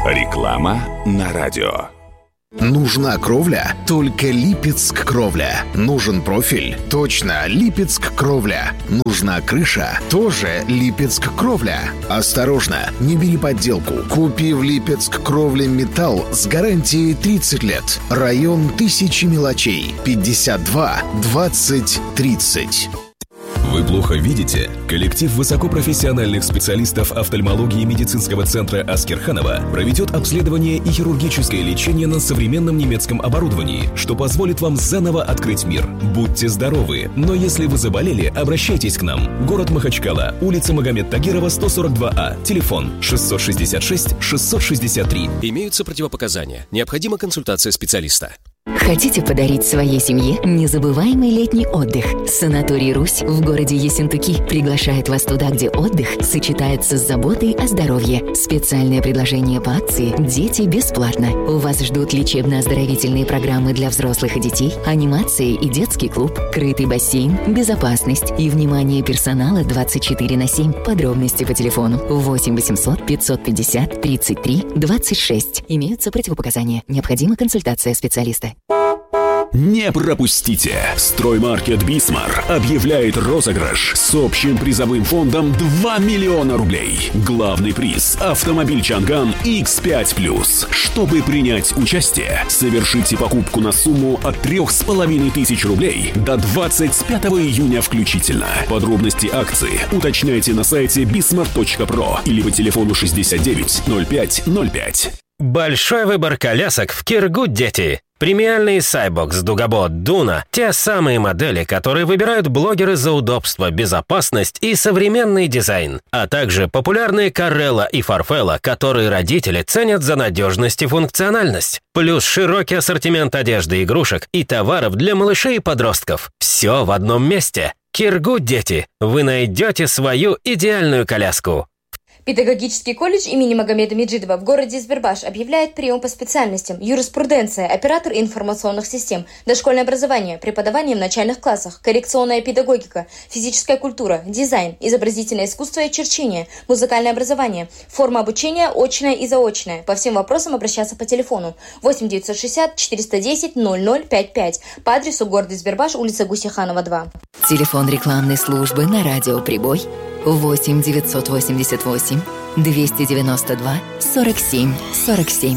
Реклама на радио. Нужна кровля? Только Липецк Кровля. Нужен профиль? Точно, Липецк Кровля. Нужна крыша? Тоже Липецк Кровля. Осторожно, не бери подделку. Купи в Липецк Кровле металл с гарантией 30 лет. Район Тысячи мелочей. 52 20 30. Вы плохо видите? Коллектив высокопрофессиональных специалистов офтальмологии медицинского центра Аскерханова проведет обследование и хирургическое лечение на современном немецком оборудовании, что позволит вам заново открыть мир. Будьте здоровы, но если вы заболели, обращайтесь к нам. Город Махачкала, улица Магомед Тагирова, 142А, телефон 666-663. Имеются противопоказания. Необходима консультация специалиста. Хотите подарить своей семье незабываемый летний отдых? Санаторий «Русь» в городе Ессентуки приглашает вас туда, где отдых сочетается с заботой о здоровье. Специальное предложение по акции «Дети бесплатно». У вас ждут лечебно-оздоровительные программы для взрослых и детей, анимация и детский клуб, крытый бассейн, безопасность и внимание персонала 24/7. Подробности по телефону 8 800 550 33 26. Имеются противопоказания. Необходима консультация специалиста. Не пропустите! Строймаркет «Бисмар» объявляет розыгрыш с общим призовым фондом 2 миллиона рублей. Главный приз – автомобиль «Чанган» X5+. Чтобы принять участие, совершите покупку на сумму от 3500 рублей до 25 июня включительно. Подробности акции уточняйте на сайте bismart.pro или по телефону 69 05 05. Большой выбор колясок в Киргуд, дети. Премиальные Cybox, Дугабот, Дуна – те самые модели, которые выбирают блогеры за удобство, безопасность и современный дизайн. А также популярные Карелла и Фарфелла, которые родители ценят за надежность и функциональность. Плюс широкий ассортимент одежды и игрушек и товаров для малышей и подростков. Все в одном месте. Киргуд, дети. Вы найдете свою идеальную коляску. Педагогический колледж имени Магомеда Меджидова в городе Избербаш объявляет прием по специальностям: юриспруденция, оператор информационных систем, дошкольное образование, преподавание в начальных классах, коррекционная педагогика, физическая культура, дизайн, изобразительное искусство и черчение, музыкальное образование, форма обучения очная и заочная. По всем вопросам обращаться по телефону 8 960 410 0055 по адресу города Избербаш, улица Гусейханова, 2. Телефон рекламной службы на радио «Прибой» 8 988 292 47 47.